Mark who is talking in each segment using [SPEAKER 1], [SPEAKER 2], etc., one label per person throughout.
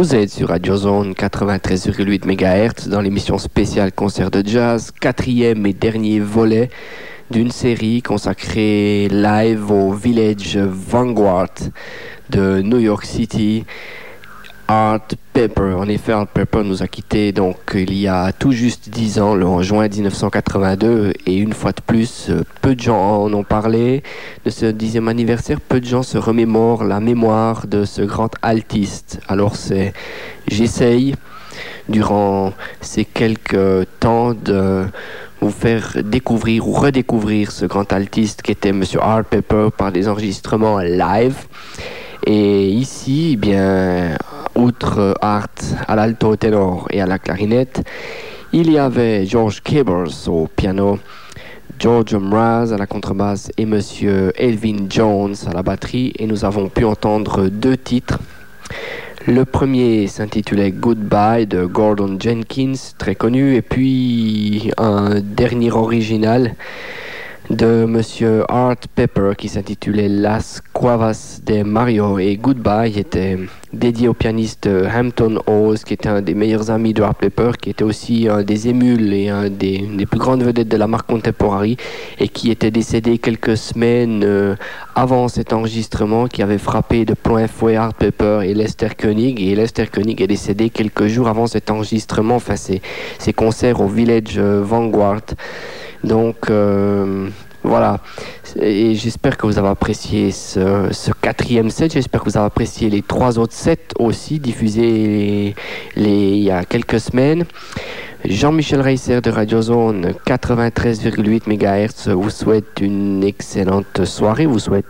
[SPEAKER 1] Vous êtes sur Radio Zone 93,8 MHz dans l'émission spéciale Concert de Jazz, quatrième et dernier volet d'une série consacrée live au Village Vanguard de New York City. Art Pepper. En effet, Art Pepper nous a quittés donc il y a tout juste 10 ans, en juin 1982, et une fois de plus, peu de gens en ont parlé de ce 10e anniversaire, peu de gens se remémorent la mémoire de ce grand altiste. Alors j'essaye, durant ces quelques temps, de vous faire découvrir ou redécouvrir ce grand altiste qui était Monsieur Art Pepper par des enregistrements live. Et ici, outre Art à l'alto ténor et à la clarinette, il y avait George Cables au piano, George Mraz à la contrebasse et Monsieur Elvin Jones à la batterie. Et nous avons pu entendre 2 titres. Le premier s'intitulait Goodbye de Gordon Jenkins, très connu, et puis un dernier original de Monsieur Art Pepper qui s'intitulait Las Cuevas de Mario. Et Goodbye était dédié au pianiste Hampton Hawes, qui était un des meilleurs amis de Art Pepper, qui était aussi un des émules et un des plus grandes vedettes de la marque Contemporary, et qui était décédé quelques semaines avant cet enregistrement, qui avait frappé de plein fouet Art Pepper et Lester Koenig. Et Lester Koenig est décédé quelques jours avant cet enregistrement, enfin ces concerts au Village Vanguard. Donc voilà, et j'espère que vous avez apprécié ce 4e set. J'espère que vous avez apprécié les 3 autres sets aussi, diffusés il y a quelques semaines. Jean-Michel Reisser de Radio Zone 93,8 MHz vous souhaite une excellente soirée, vous souhaite...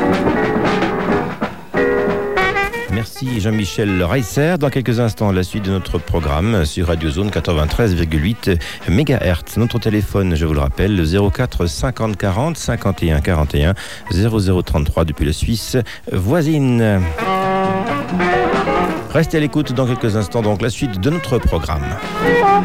[SPEAKER 2] Merci Jean-Michel Reisser. Dans quelques instants, la suite de notre programme sur Radio Zone 93,8 MHz. Notre téléphone, je vous le rappelle, le 04 50 40 51 41 0033 depuis la Suisse voisine. Restez à l'écoute dans quelques instants, donc la suite de notre programme.